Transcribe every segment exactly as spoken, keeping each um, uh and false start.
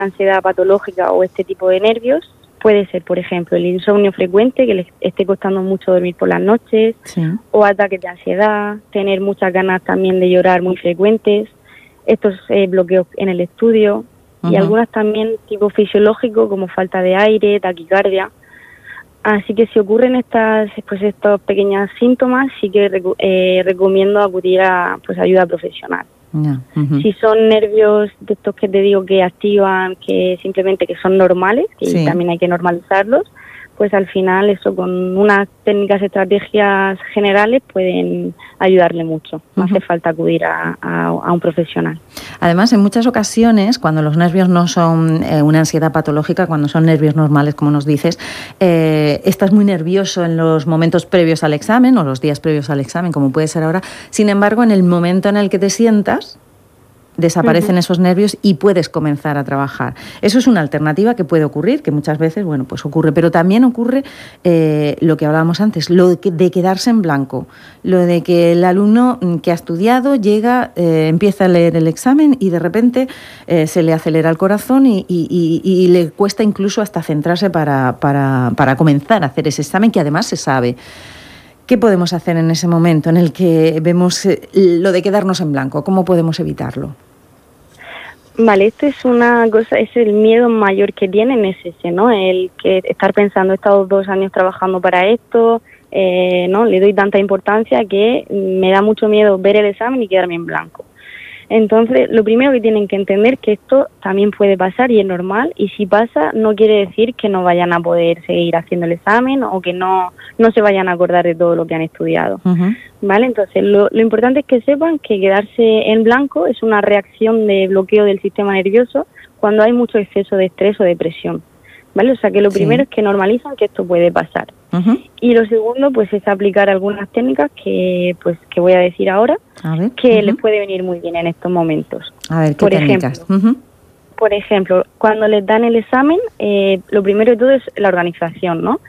ansiedad patológica o este tipo de nervios, puede ser, por ejemplo, el insomnio frecuente, que les esté costando mucho dormir por las noches, sí. o ataques de ansiedad, tener muchas ganas también de llorar muy frecuentes, estos eh, bloqueos en el estudio, uh-huh. y algunas también tipo fisiológico, como falta de aire, taquicardia. Así que si ocurren estas, pues estos pequeños síntomas, sí que eh, recomiendo acudir a pues ayuda profesional. Yeah. Uh-huh. Si son nervios de estos que te digo que activan, que simplemente que son normales, que sí. también hay que normalizarlos, pues al final eso con unas técnicas, estrategias generales pueden ayudarle mucho. No uh-huh. hace falta acudir a, a, a un profesional. Además, en muchas ocasiones, cuando los nervios no son eh, una ansiedad patológica, cuando son nervios normales, como nos dices, eh, estás muy nervioso en los momentos previos al examen o los días previos al examen, como puede ser ahora. Sin embargo, en el momento en el que te sientas, desaparecen uh-huh. esos nervios y puedes comenzar a trabajar. Eso es una alternativa que puede ocurrir, que muchas veces, bueno, pues ocurre, pero también ocurre eh, lo que hablábamos antes, lo de, que, de quedarse en blanco, lo de que el alumno que ha estudiado llega, eh, empieza a leer el examen y de repente eh, se le acelera el corazón y, y, y, y le cuesta incluso hasta centrarse para, para, para comenzar a hacer ese examen que además se sabe. ¿Qué podemos hacer en ese momento en el que vemos eh, lo de quedarnos en blanco? ¿Cómo podemos evitarlo? Vale, esto es una cosa, es el miedo mayor que tienen, es ese, ¿no? El que estar pensando, he estado dos años trabajando para esto, eh, ¿no? Le doy tanta importancia que me da mucho miedo ver el examen y quedarme en blanco. Entonces, lo primero que tienen que entender es que esto también puede pasar y es normal, y si pasa no quiere decir que no vayan a poder seguir haciendo el examen o que no, no se vayan a acordar de todo lo que han estudiado. Uh-huh. ¿Vale? Entonces, lo, lo importante es que sepan que quedarse en blanco es una reacción de bloqueo del sistema nervioso cuando hay mucho exceso de estrés o de presión. ¿Vale? O sea, que lo primero sí. es que normalizan que esto puede pasar. Uh-huh. Y lo segundo, pues, es aplicar algunas técnicas que, pues, que voy a decir ahora, a ver, que uh-huh. les puede venir muy bien en estos momentos. A ver, ¿qué por técnicas? Ejemplo, uh-huh. por ejemplo, cuando les dan el examen, eh, lo primero de todo es la organización, ¿no?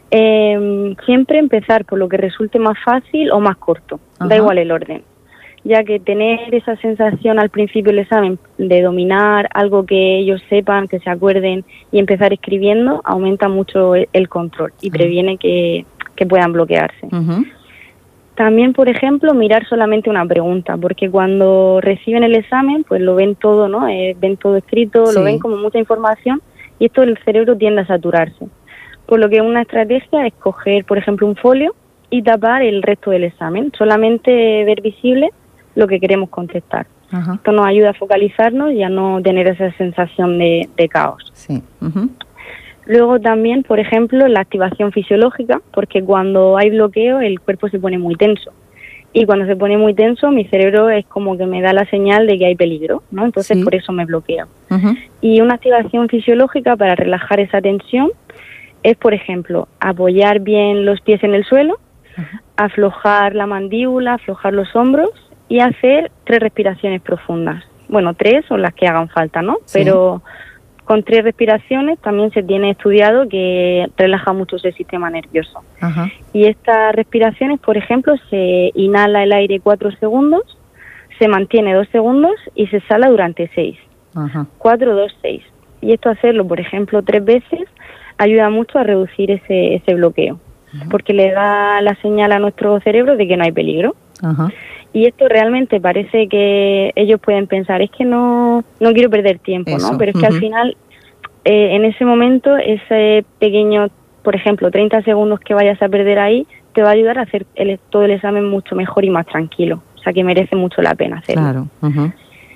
Eh, siempre empezar por lo que resulte más fácil o más corto, uh-huh. da igual el orden, ya que tener esa sensación al principio del examen de dominar algo que ellos sepan, que se acuerden y empezar escribiendo, aumenta mucho el control y previene que, que puedan bloquearse. Uh-huh. También, por ejemplo, mirar solamente una pregunta, porque cuando reciben el examen, pues lo ven todo, ¿no? Eh, ven todo escrito, sí. lo ven como mucha información y esto el cerebro tiende a saturarse. Por lo que una estrategia es coger, por ejemplo, un folio y tapar el resto del examen, solamente ver visible lo que queremos contestar. Ajá. Esto nos ayuda a focalizarnos y a no tener esa sensación de, de caos. Sí. Uh-huh. Luego también, por ejemplo, la activación fisiológica, porque cuando hay bloqueo el cuerpo se pone muy tenso. Y cuando se pone muy tenso, mi cerebro es como que me da la señal de que hay peligro, ¿no? Entonces, sí. por eso me bloqueo. Uh-huh. Y una activación fisiológica para relajar esa tensión es, por ejemplo, apoyar bien los pies en el suelo, uh-huh. aflojar la mandíbula, aflojar los hombros, y hacer tres respiraciones profundas. Bueno, tres son las que hagan falta, ¿no? Sí. Pero con tres respiraciones también se tiene estudiado que relaja mucho ese sistema nervioso. Ajá. Y estas respiraciones, por ejemplo, se inhala el aire cuatro segundos, se mantiene dos segundos y se exhala durante seis. Ajá. Cuatro, dos, seis. Y esto hacerlo, por ejemplo, tres veces, ayuda mucho a reducir ese, ese bloqueo. Ajá. Porque le da la señal a nuestro cerebro de que no hay peligro. Ajá. Y esto realmente parece que ellos pueden pensar, es que no no quiero perder tiempo, Eso. ¿no? Pero es que uh-huh. al final, eh, en ese momento, ese pequeño, por ejemplo, treinta segundos que vayas a perder ahí, te va a ayudar a hacer el, todo el examen mucho mejor y más tranquilo. O sea, que merece mucho la pena hacerlo. Claro. Uh-huh.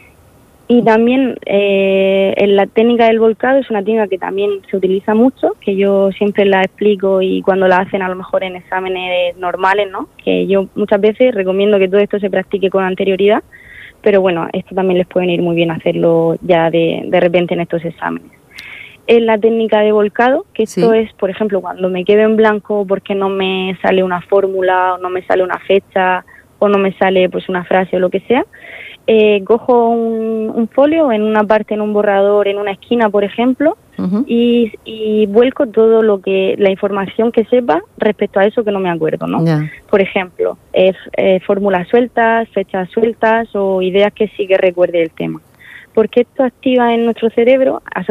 Y también eh, en la técnica del volcado es una técnica que también se utiliza mucho, que yo siempre la explico y cuando la hacen a lo mejor en exámenes normales, ¿no? Que yo muchas veces recomiendo que todo esto se practique con anterioridad, pero bueno, esto también les puede venir muy bien hacerlo ya de, de repente en estos exámenes. Es la técnica de volcado, que esto sí. es, por ejemplo, cuando me quedo en blanco porque no me sale una fórmula o no me sale una fecha o no me sale pues una frase o lo que sea. Eh, cojo un, un folio en una parte, en un borrador, en una esquina, por ejemplo, uh-huh. y, y vuelco todo lo que, la información que sepa respecto a eso que no me acuerdo, ¿no? Yeah. Por ejemplo, eh, eh, fórmulas sueltas, fechas sueltas o ideas que sí que recuerde el tema. porque esto activa en nuestro cerebro